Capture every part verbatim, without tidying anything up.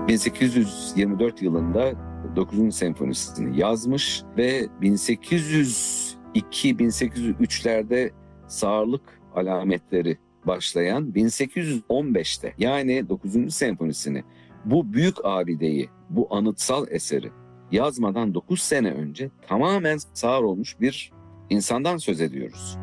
bin sekiz yüz yirmi dört yılında dokuzuncu senfonisini yazmış ve bin sekiz yüz iki bin sekiz yüz üçlerde sağırlık alametleri başlayan bin sekiz yüz on beşte yani dokuzuncu senfonisini, bu büyük abideyi, bu anıtsal eseri yazmadan dokuz sene önce tamamen sağır olmuş bir insandan söz ediyoruz.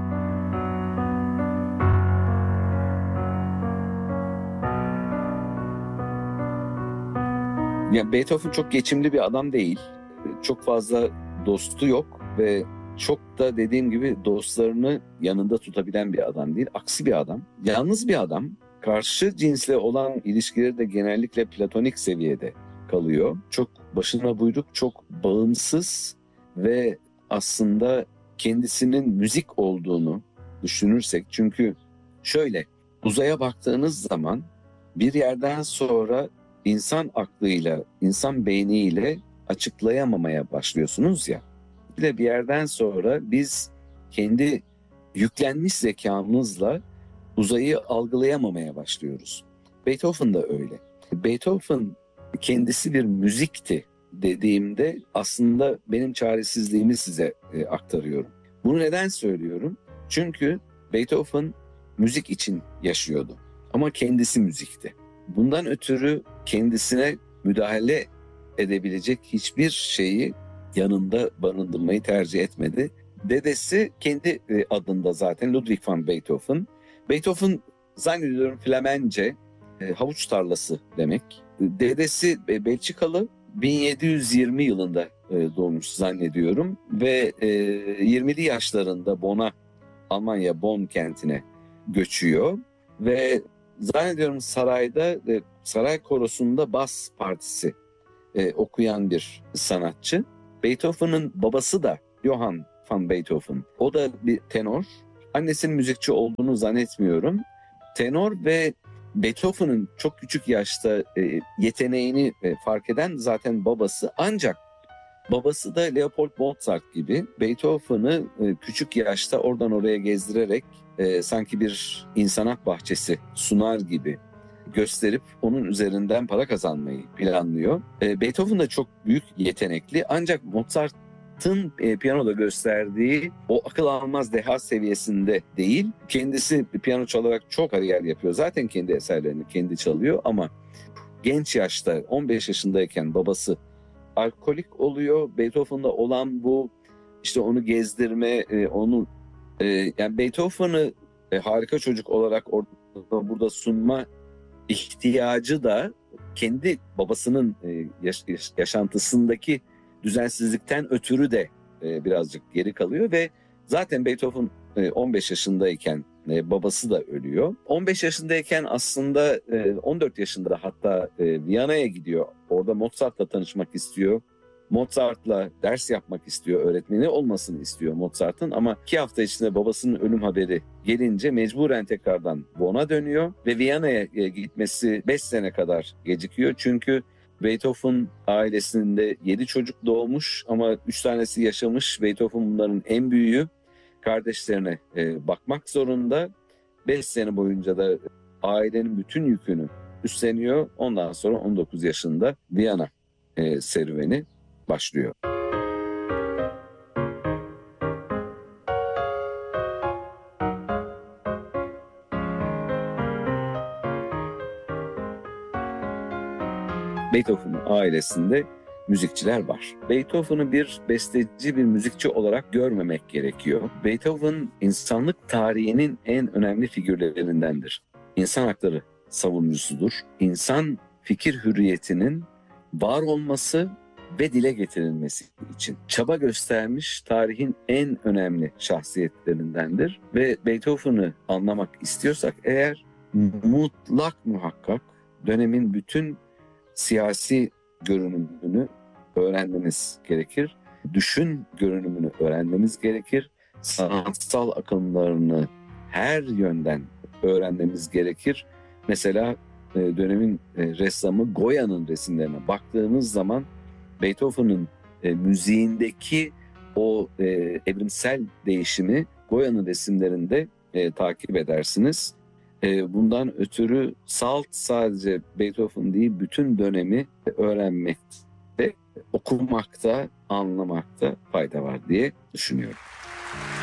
Ya Beethoven çok geçimli bir adam değil. Çok fazla dostu yok ve çok da dediğim gibi dostlarını yanında tutabilen bir adam değil. Aksi bir adam. Yalnız bir adam. Karşı cinsle olan ilişkileri de genellikle platonik seviyede kalıyor. Çok başına buyruk, çok bağımsız ve aslında kendisinin müzik olduğunu düşünürsek, çünkü şöyle, uzaya baktığınız zaman bir yerden sonra insan aklıyla, insan beyniyle açıklayamamaya başlıyorsunuz ya. Bir de bir yerden sonra biz kendi yüklenmiş zekamızla uzayı algılayamamaya başlıyoruz. Beethoven da öyle. Beethoven kendisi bir müzikti dediğimde aslında benim çaresizliğimi size e, aktarıyorum. Bunu neden söylüyorum? Çünkü Beethoven müzik için yaşıyordu ama kendisi müzikti. Bundan ötürü kendisine müdahale edebilecek hiçbir şeyi yanında barındırmayı tercih etmedi. Dedesi kendi adında zaten Ludwig van Beethoven. Beethoven zannediyorum Flemence, e, havuç tarlası demek. Dedesi e, Belçikalı, bin yedi yüz yirmi yılında e, doğmuş zannediyorum ve e, yirmili yaşlarında Bonn'a, Almanya Bonn kentine göçüyor ve zannediyorum sarayda, e, saray korosunda bas partisi e, okuyan bir sanatçı. Beethoven'ın babası da Johann van Beethoven. O da bir tenor. Annesinin müzikçi olduğunu zannetmiyorum. Tenor ve Beethoven'ın çok küçük yaşta e, yeteneğini e, fark eden zaten babası. Ancak babası da Leopold Mozart gibi Beethoven'ı e, küçük yaşta oradan oraya gezdirerek e, sanki bir insanat bahçesi sunar gibi gösterip onun üzerinden para kazanmayı planlıyor. E, Beethoven da çok büyük yetenekli, ancak Mozart'ın e, piyanoda gösterdiği o akıl almaz deha seviyesinde değil. Kendisi piyano çalarak çok kariyer yapıyor. Zaten kendi eserlerini kendi çalıyor ama genç yaşta on beş yaşındayken babası alkolik oluyor. Beethoven'da olan bu işte onu gezdirme, e, onu e, yani Beethoven'ı e, harika çocuk olarak orada burada sunma ihtiyacı da kendi babasının e, yaş, yaş, yaşantısındaki düzensizlikten ötürü de e, birazcık geri kalıyor ve zaten Beethoven e, on beş yaşındayken e, babası da ölüyor. on beş yaşındayken aslında e, on dört yaşında hatta e, Viyana'ya gidiyor. Orada Mozart'la tanışmak istiyor. Mozart'la ders yapmak istiyor, öğretmeni olmasını istiyor Mozart'ın ama iki hafta içinde babasının ölüm haberi gelince mecburen tekrardan Bonn'a dönüyor ve Viyana'ya gitmesi beş sene kadar gecikiyor. Çünkü Beethoven ailesinde yedi çocuk doğmuş ama üç tanesi yaşamış. Beethoven bunların en büyüğü. Kardeşlerine e, bakmak zorunda. beş sene boyunca da ailenin bütün yükünü üstleniyor. Ondan sonra on dokuz yaşında Viyana e, serüveni başlıyor. Beethoven'ın ailesinde müzikçiler var. Beethoven'ı bir besteci, bir müzikçi olarak görmemek gerekiyor. Beethoven insanlık tarihinin en önemli figürlerindendir. İnsan hakları savunucusudur. İnsan fikir hürriyetinin var olması ve dile getirilmesi için çaba göstermiş tarihin en önemli şahsiyetlerindendir. Ve Beethoven'ı anlamak istiyorsak eğer mutlak muhakkak dönemin bütün siyasi görünümünü öğrenmeniz gerekir. Düşün görünümünü öğrenmeniz gerekir. Sanatsal akımlarını her yönden öğrenmemiz gerekir. Mesela dönemin ressamı Goya'nın resimlerine baktığınız zaman Beethoven'ın müziğindeki o evrimsel değişimi Goya'nın resimlerinde takip edersiniz. E, bundan ötürü salt sadece Beethoven değil, bütün dönemi öğrenmekte, okumakta, anlamakta fayda var diye düşünüyorum.